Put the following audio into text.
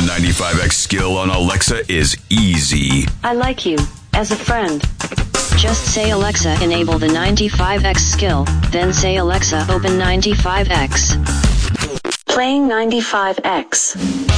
95X skill on Alexa is easy. I like you as a friend. Just say Alexa enable the 95X skill, then say Alexa open 95X. Playing 95X.